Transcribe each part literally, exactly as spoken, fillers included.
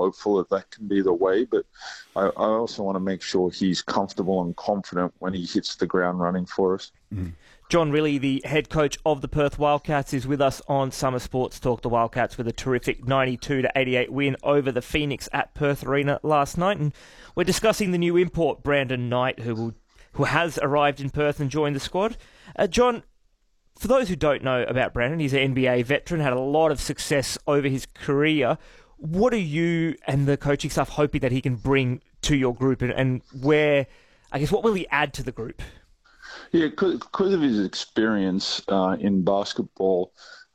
hopeful that that can be the way. But I, I also want to make sure he's comfortable and confident when he hits the ground running for us. Mm. John Rillie, the head coach of the Perth Wildcats, is with us on Summer Sports Talk. The Wildcats with a terrific ninety-two to eighty-eight win over the Phoenix at Perth Arena last night. And we're discussing the new import, Brandon Knight, who will, who has arrived in Perth and joined the squad. Uh, John, for those who don't know about Brandon, he's an N B A veteran, had a lot of success over his career. What are you and the coaching staff hoping that he can bring to your group, and, and where, I guess, what will he add to the group? Yeah, because of his experience uh, in basketball,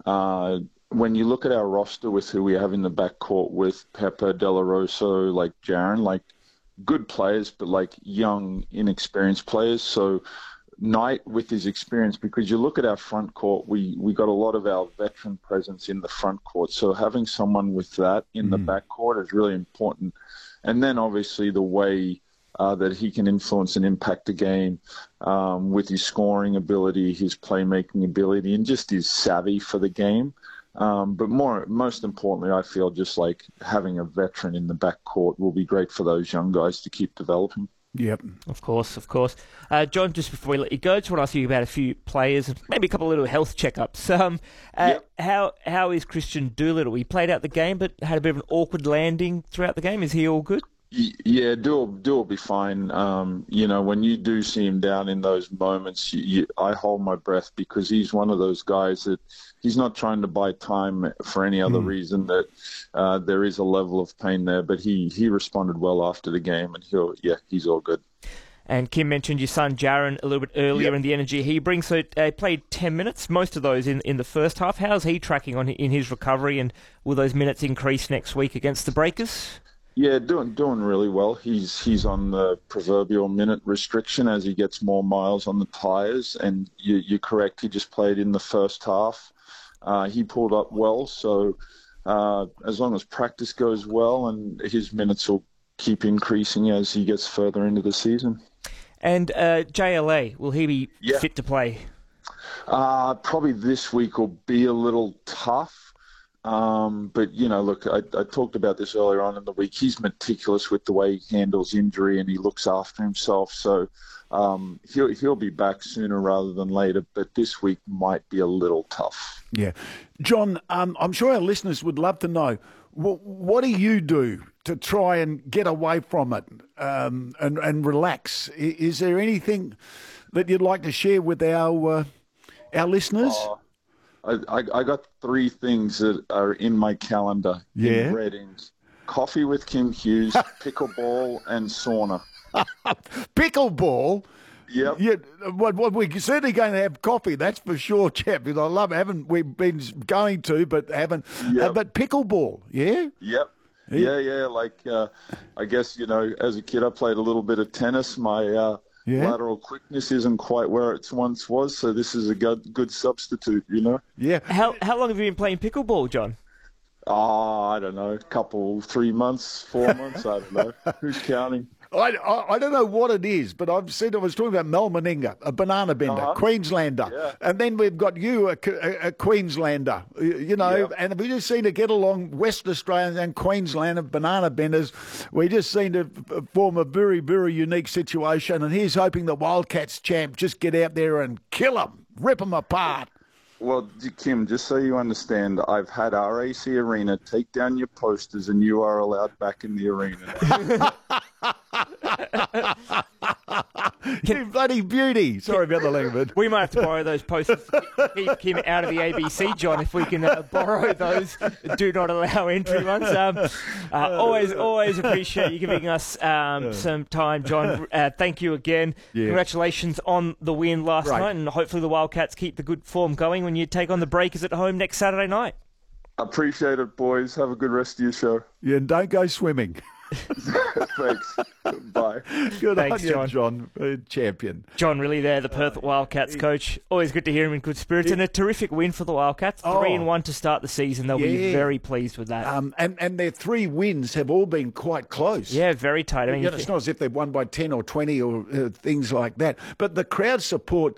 uh, when you look at our roster with who we have in the backcourt with Pepper, De La Rosa, like Jaren, like good players, but like young, inexperienced players. So Knight, with his experience, because you look at our front court, we, we got a lot of our veteran presence in the front court. So having someone with that in mm. the back court is really important. And then obviously the way uh, that he can influence and impact the game um, with his scoring ability, his playmaking ability, and just his savvy for the game. Um, but more, most importantly, I feel just like having a veteran in the back court will be great for those young guys to keep developing. Yep, of course, of course. Uh, John, just before we let you go, I just want to ask you about a few players and maybe a couple of little health checkups. Um, uh, yep. How how is Christian Doolittle? He played out the game, but had a bit of an awkward landing throughout the game. Is he all good? Yeah, Dool will be fine. Um, you know, when you do see him down in those moments, you, you, I hold my breath, because he's one of those guys that he's not trying to buy time for any other mm. reason, that uh, there is a level of pain there. But he, he responded well after the game, and he'll yeah, he's all good. And Kim mentioned your son Jaren a little bit earlier, yep. and the energy he brings. So uh, played ten minutes, most of those in, in the first half. How's he tracking on in his recovery, and will those minutes increase next week against the Breakers? Yeah, doing doing really well. He's he's on the proverbial minute restriction as he gets more miles on the tyres. And you, you're correct, he just played in the first half. Uh, he pulled up well, so uh, as long as practice goes well, and his minutes will keep increasing as he gets further into the season. And uh, J L A, will he be yeah. fit to play? Uh, probably this week will be a little tough. Um, but, you know, look, I, I talked about this earlier on in the week. He's meticulous with the way he handles injury, and he looks after himself. So um, he'll, he'll be back sooner rather than later, but this week might be a little tough. Yeah. John, um, I'm sure our listeners would love to know, what, what do you do to try and get away from it um, and, and relax? Is there anything that you'd like to share with our, uh, our listeners? Uh, I, I got three things that are in my calendar yeah. in Reddings. Coffee with Kim Hughes, pickleball, and sauna. Pickleball? Yep. Yeah. Well, well, we're certainly going to have coffee, that's for sure, chap. Because I love it. Haven't we've been going to, but haven't. Yep. Uh, but pickleball, yeah? Yep. Yeah, yeah. Like, uh, I guess, you know, as a kid, I played a little bit of tennis. My uh, yeah. lateral quickness isn't quite where it once was, so this is a good, good substitute, you know? Yeah. How how long have you been playing pickleball, John? Oh, I don't know, a couple, three months, four months, I don't know. Who's counting? I, I, I don't know what it is, but I've said I was talking about Mel Meninga, a banana bender, uh-huh. Queenslander. Yeah. And then we've got you, a, a, a Queenslander, you know, yeah. and we just seem to get along, West Australians and Queensland banana benders. We just seem to form a very, very unique situation. And here's hoping the Wildcats champ just get out there and kill them, rip them apart. Well, Kim, just so you understand, I've had R A C Arena take down your posters and you are allowed back in the arena. You bloody beauty. Sorry about the language. We might have to borrow those posters to keep Kim out of the A B C, John, if we can uh, borrow those do not allow entry ones. Um, uh, always, always appreciate you giving us um, some time, John. Uh, thank you again. Yeah. Congratulations on the win last right. night, and hopefully the Wildcats keep the good form going when you take on the Breakers at home next Saturday night. Appreciate it, boys. Have a good rest of your show. Yeah, and don't go swimming. Thanks. Bye. Good Thanks, on you, John. John. Uh, champion. John Rillie there, the Perth Wildcats coach. Always good to hear him in good spirits. Yeah. And a terrific win for the Wildcats. Oh. Three and one to start the season. They'll yeah. be very pleased with that. Um, and, and their three wins have all been quite close. Yeah, very tight. I mean, you know, it's not as if they've won by ten or twenty or uh, things like that. But the crowd support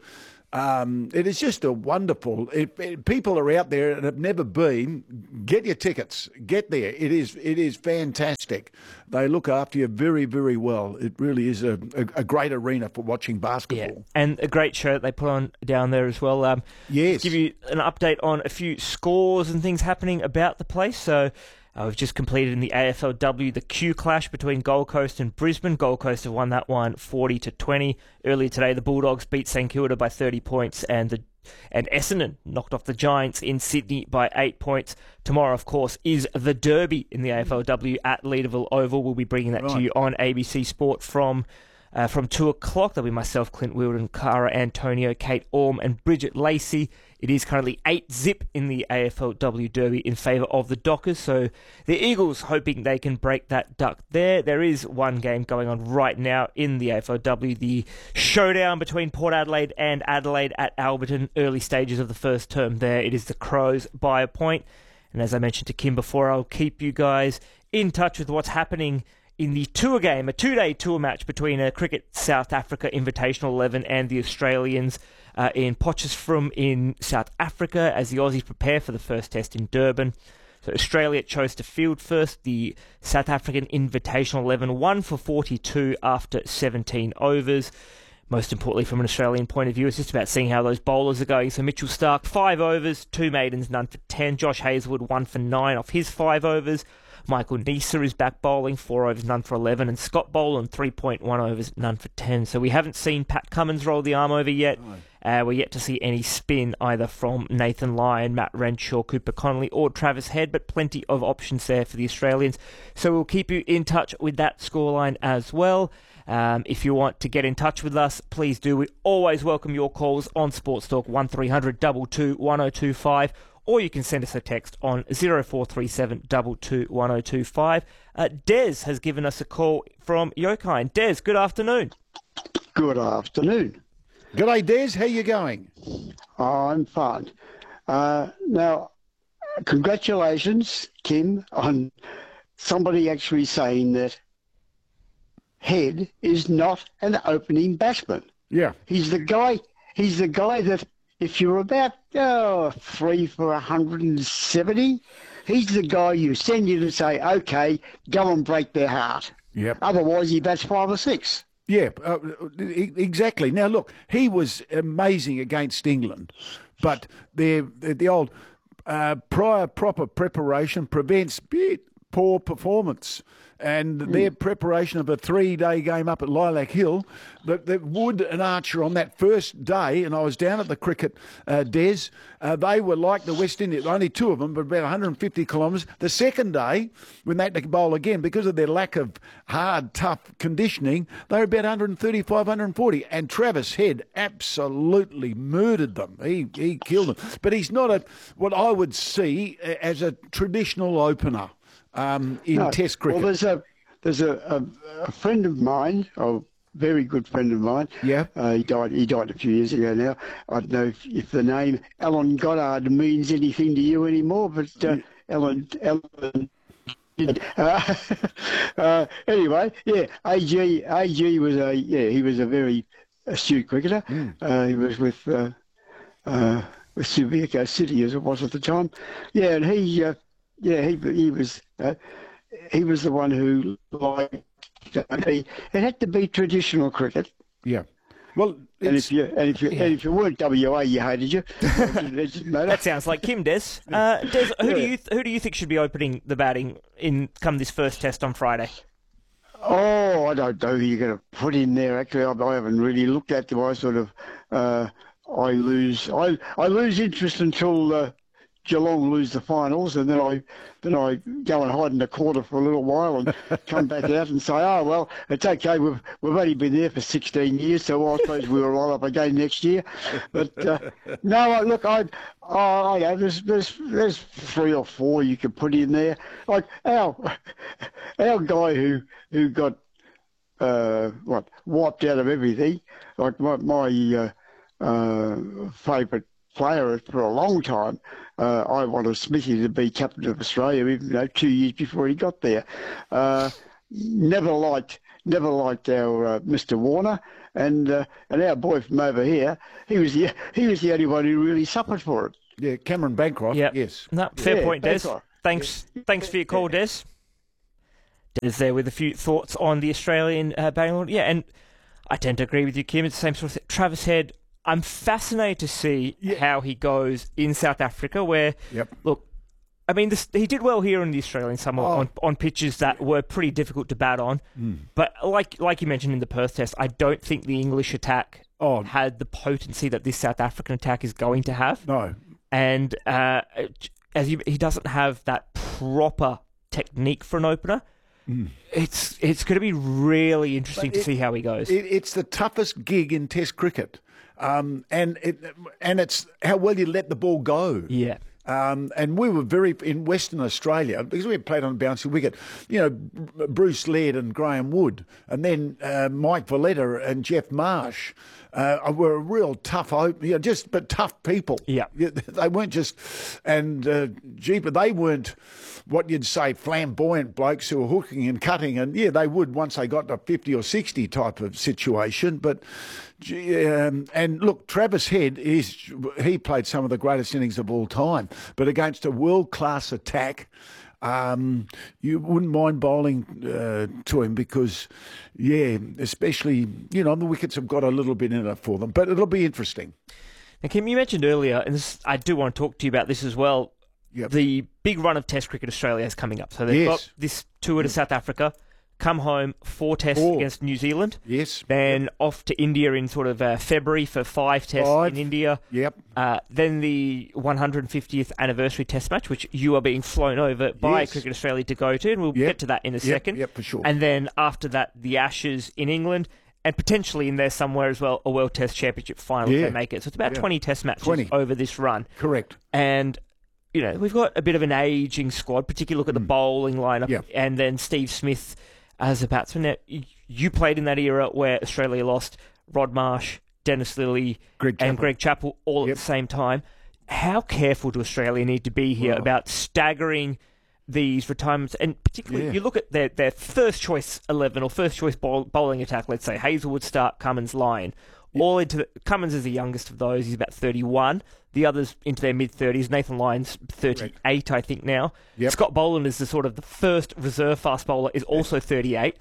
Um, it is just a wonderful. It, it, people are out there and have never been. Get your tickets. Get there. It is. It is fantastic. They look after you very, very well. It really is a, a, a great arena for watching basketball. Yeah, and a great show that they put on down there as well. Um, yes. Give you an update on a few scores and things happening about the place. So. Uh, we've just completed in the A F L W the Q clash between Gold Coast and Brisbane. Gold Coast have won that one forty to twenty. Earlier today, the Bulldogs beat St Kilda by thirty points, and the and Essendon knocked off the Giants in Sydney by eight points. Tomorrow, of course, is the Derby in the A F L W at Leederville Oval. We'll be bringing that right. to you on A B C Sport from uh, from two o'clock. There'll be myself, Clint Wilden, Cara Antonio, Kate Orme, and Bridget Lacey. It is currently eight zip in the A F L W Derby in favour of the Dockers, so the Eagles hoping they can break that duck there. There is one game going on right now in the A F L W, the showdown between Port Adelaide and Adelaide at Alberton, early stages of the first term there. It is the Crows by a point, and as I mentioned to Kim before, I'll keep you guys in touch with what's happening in the tour game, a two-day tour match between a Cricket South Africa Invitational eleven and the Australians uh, in Potchefstroom in South Africa as the Aussies prepare for the first test in Durban. So Australia chose to field first. The South African Invitational eleven won for forty-two after seventeen overs. Most importantly, from an Australian point of view, it's just about seeing how those bowlers are going. So Mitchell Starc, five overs, two maidens, none for ten. Josh Hazlewood, one for nine off his five overs. Michael Neser is back bowling, four overs, none for eleven, and Scott Boland, three point one overs, none for ten. So we haven't seen Pat Cummins roll the arm over yet. Uh, we're yet to see any spin either from Nathan Lyon, Matt Renshaw, Cooper Connolly, or Travis Head, but plenty of options there for the Australians. So we'll keep you in touch with that scoreline as well. Um, if you want to get in touch with us, please do. We always welcome your calls on Sports Talk one three hundred two two one oh two five. Or you can send us a text on zero four three seven two two one oh two five. Uh, Des has given us a call from Yokine. Des, good afternoon. Good afternoon. G'day, Des. How you going? Oh, I'm fine. Uh, now, congratulations, Kim, on somebody actually saying that Head is not an opening batsman. Yeah. He's the guy. He's the guy that if you're about oh, three for one hundred seventy, he's the guy you send you to say, okay, go and break their heart. Yep. Otherwise, he bats five or six. Yeah, uh, exactly. Now, look, he was amazing against England, but the the old uh, prior proper preparation prevents poor performance. And their preparation of a three-day game up at Lilac Hill, the, the Wood and Archer on that first day, and I was down at the cricket, uh, Des, uh, they were like the West Indies, only two of them, but about one hundred fifty kilometres. The second day, when they had to bowl again, because of their lack of hard, tough conditioning, they were about one thirty-five, one forty. And Travis Head absolutely murdered them. He he killed them. But he's not a what I would see as a traditional opener. Um, in no. Test cricket. Well, there's a there's a, a, a friend of mine, a very good friend of mine. Yeah. Uh, he died. He died a few years ago now. I don't know if, if the name Alan Goddard means anything to you anymore, but uh, yeah. Alan Alan. Uh, uh, anyway, yeah, A G A G was a yeah he was a very astute cricketer. Mm. Uh, he was with uh, uh, with Subiaco City as it was at the time. Yeah, and he. Uh, Yeah, he he was uh, he was the one who liked it had to be traditional cricket. Yeah, well, and if you and if you yeah. and if you weren't W A, you hated you. That sounds like Kim, Des. Uh, Des, who yeah. do you th- who do you think should be opening the batting in come this first test on Friday? Oh, I don't know who you're going to put in there. Actually, I, I haven't really looked at them. I sort of uh, I lose I I lose interest until. Uh, Geelong lose the finals, and then I then I go and hide in the corner for a little while and come back out and say, oh well, it's okay. We've we've only been there for sixteen years, so I suppose we'll roll up again next year. But uh, no, look, I oh yeah, there's there's there's three or four you could put in there. Like our our guy who who got uh, what wiped out of everything. Like my my uh, uh, favourite player for a long time. Uh, I wanted Smithy to be captain of Australia, even you know, two years before he got there. Uh, never liked never liked our uh, Mister Warner, and uh, and our boy from over here, he was the he was the only one who really suffered for it. Yeah, Cameron Bancroft. Yep. Yes. No, fair Yeah, point, Des. Bancroft. Thanks, thanks for your call, Des. Des there with a few thoughts on the Australian uh, batting order. Yeah, and I tend to agree with you, Kim. It's the same sort of thing. Travis Head, I'm fascinated to see Yeah. how he goes in South Africa, where, Yep. look, I mean, this, he did well here in the Australian summer Oh. on, on pitches that were pretty difficult to bat on. Mm. But like like you mentioned in the Perth Test, I don't think the English attack Oh, had the potency that this South African attack is going to have. no. And uh, as you, he doesn't have that proper technique for an opener. Mm. It's it's going to be really interesting But to it- see how he goes. It, it's the toughest gig in Test cricket. Um, and it, and it's how well you let the ball go. yeah. Um, and we were very, in Western Australia, because we had played on a bouncing wicket, you know, B- Bruce Laird and Graham Wood, and then uh, Mike Valletta and Jeff Marsh uh, were a real tough, op- you know, just, but tough people. Yeah. They weren't just, and uh, gee, but they weren't what you'd say flamboyant blokes who were hooking and cutting, and yeah, they would once they got to fifty or sixty type of situation, but gee, um, and look, Travis Head is he played some of the greatest innings of all time, but against a world class attack. Um, you wouldn't mind bowling uh, to him because, yeah, especially, you know, the wickets have got a little bit in it for them, but it'll be interesting. Now, Kim, you mentioned earlier, and this, I do want to talk to you about this as well. Yep. The big run of Test cricket Australia is coming up. So they've Yes. got this tour to South Africa, come home, four tests Four. against New Zealand, Yes. then off to India in sort of uh, February for five tests Five. in India. Yep. Uh, then the one hundred fiftieth anniversary test match, which you are being flown over by Yes. Cricket Australia to go to, and we'll Yep. get to that in a Yep, second. yep, for sure. And then after that, the Ashes in England, and potentially in there somewhere as well, a World Test Championship final if Yeah. they make it. So it's about Yeah. twenty test matches twenty. over this run. Correct. And, you know, we've got a bit of an ageing squad, particularly look at the bowling lineup. Yeah. And then Steve Smith as a batsman. Now, y- you played in that era where Australia lost Rod Marsh, Dennis Lilly, Greg and Chappell. Greg Chappell all Yep. at the same time. How careful do Australia need to be here Well. about staggering these retirements? And particularly, Yeah. you look at their, their first choice eleven or first choice bowl, bowling attack, let's say Hazelwood, Stark, Cummins, Lyon. All into the, Cummins is the youngest of those. He's about thirty-one. The others into their mid-thirties. Nathan Lyon's thirty-eight, I think, now. Yep. Scott Boland is the sort of the first reserve fast bowler, is also thirty-eight.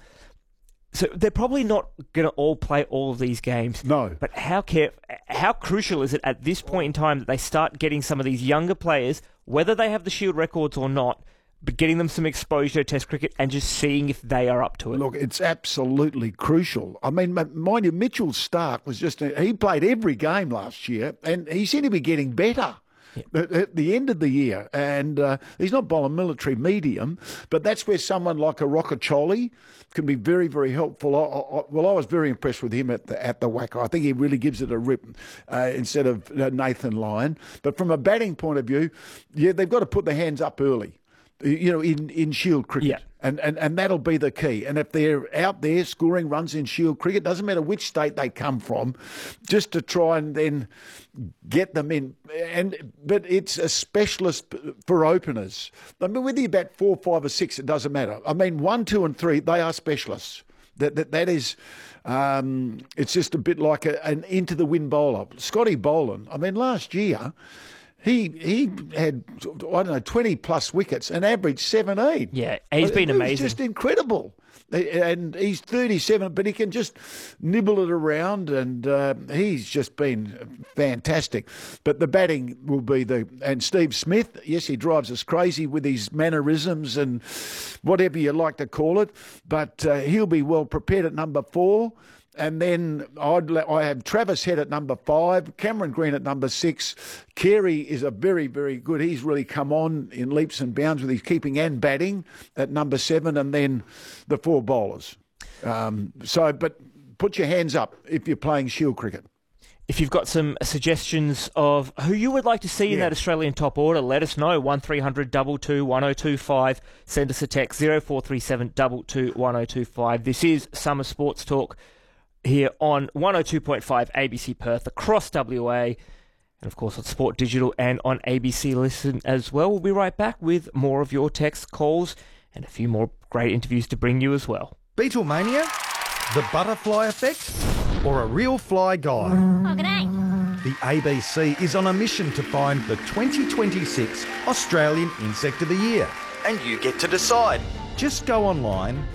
So they're probably not going to all play all of these games. No. But how care, how crucial is it at this point in time that they start getting some of these younger players, whether they have the Shield records or not, but getting them some exposure to Test cricket and just seeing if they are up to it? Look, it's absolutely crucial. I mean, m- mind you, Mitchell Stark was just, he played every game last year and he seemed to be getting better. At at the end of the year, and uh, he's not bowling military medium, but that's where someone like a Rockacholi can be very, very helpful. I, I, well, I was very impressed with him at the at the Wacker. I think he really gives it a rip uh, instead of uh, Nathan Lyon. But from a batting point of view, yeah, they've got to put their hands up early. You know, in, in Shield cricket. Yeah. And, and and that'll be the key. And if they're out there scoring runs in Shield cricket, doesn't matter which state they come from, just to try and then get them in. And but it's a specialist for openers. I mean, whether you bat four, five, or six, it doesn't matter. I mean, one, two, and three, they are specialists. That that that is, um, it's just a bit like a, an into the wind bowler. Scotty Boland. I mean, last year. He he had, I don't know, twenty plus wickets and averaged seventeen. Yeah, he's been It was amazing. just incredible. And he's thirty-seven, but he can just nibble it around, and uh, he's just been fantastic. But the batting will be the, and Steve Smith, yes, he drives us crazy with his mannerisms and whatever you like to call it, but uh, he'll be well prepared at number four. And then I'd let, I have Travis Head at number five, Cameron Green at number six. Carey is a very, very good. He's really come on in leaps and bounds with his keeping and batting at number seven, and then the four bowlers. Um, so, but put your hands up if you're playing Shield cricket. If you've got some suggestions of who you would like to see in Yeah. that Australian top order, let us know. one three hundred two two one oh two five. Send us a text zero four three seven two two one oh two five. This is Summer Sports Talk here on one oh two point five A B C Perth across W A, and of course on Sport Digital and on A B C Listen as well. We'll be right back with more of your texts, calls and a few more great interviews to bring you as well. Beatlemania? The butterfly effect? Or a real fly guy? Oh, g'day. The A B C is on a mission to find the twenty twenty-six Australian Insect of the Year. And you get to decide. Just go online